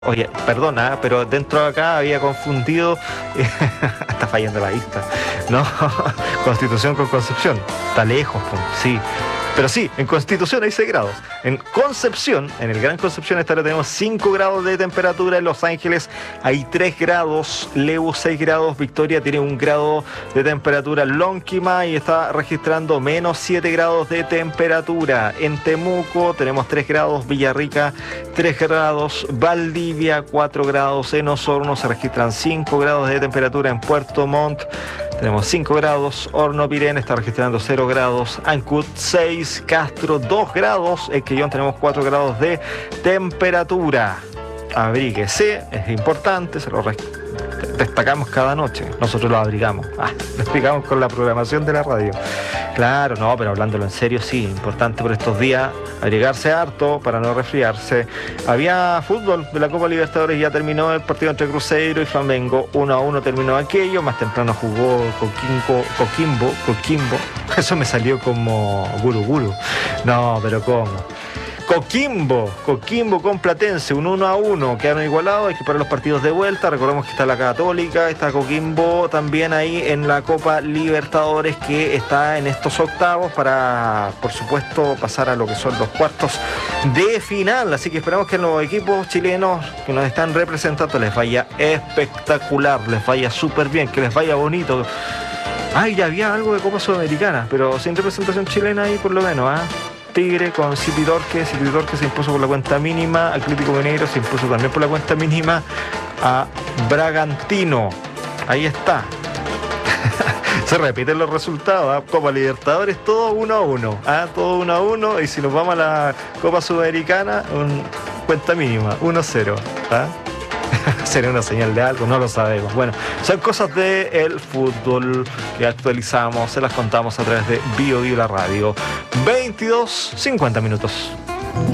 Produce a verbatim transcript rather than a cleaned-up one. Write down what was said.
Oye, perdona, pero dentro de acá había confundido, está fallando la vista, ¿no? Constitución con Concepción, está lejos, pues, sí. Pero sí, en Constitución hay seis grados. En Concepción, en el Gran Concepción, esta hora tenemos cinco grados de temperatura. En Los Ángeles hay tres grados. Lebu seis grados. Victoria tiene un grado de temperatura. Lonquimay y está registrando menos siete grados de temperatura. En Temuco tenemos tres grados. Villarrica tres grados. Valdivia cuatro grados. En Osorno se registran cinco grados de temperatura. En Puerto Montt tenemos cinco grados, Horno Pirén está registrando cero grados, Ancud seis, Castro dos grados, en Quillón tenemos cuatro grados de temperatura. Abríguese, es importante, se lo destacamos cada noche, nosotros lo abrigamos, ah, lo explicamos con la programación de la radio. Claro, no, pero hablándolo en serio, sí, importante por estos días abrigarse harto para no resfriarse. Había fútbol de la Copa Libertadores, ya terminó el partido entre Cruzeiro y Flamengo, uno a uno terminó aquello, más temprano jugó Coquimbo, Coquimbo, Coquimbo, eso me salió como Guru Guru, no, pero ¿cómo? Coquimbo, Coquimbo con Platense, un uno a uno, quedaron igualados, hay que parar los partidos de vuelta, recordemos que está la Católica, está Coquimbo también ahí en la Copa Libertadores que está en estos octavos para, por supuesto, pasar a lo que son los cuartos de final, así que esperamos que los equipos chilenos que nos están representando les vaya espectacular, les vaya súper bien, que les vaya bonito. Ay, ya había algo de Copa Sudamericana, pero sin representación chilena ahí por lo menos, ¿ah? ¿eh? Tigre con City Torque, City Torque se impuso por la cuenta mínima, Atlético Mineiro se impuso también por la cuenta mínima a Bragantino. Ahí está. Se repiten los resultados, ¿eh? Copa Libertadores, todo uno a uno, ¿eh? Todo uno a uno, y si nos vamos a la Copa Sudamericana, un cuenta mínima, uno a cero, ¿eh? ¿Sería una señal de algo? No lo sabemos. Bueno, son cosas del fútbol que actualizamos, se las contamos a través de Bio Bio la Radio. veintidós cincuenta minutos.